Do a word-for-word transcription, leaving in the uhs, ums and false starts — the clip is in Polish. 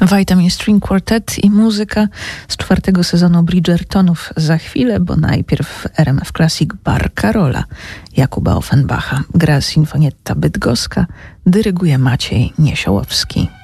Vitamin String Quartet i muzyka z czwartego sezonu Bridgertonów za chwilę, bo najpierw w R M F Classic Bar Karola Jakuba Offenbacha. Gra Sinfonietta Bydgoska, dyryguje Maciej Niesiołowski.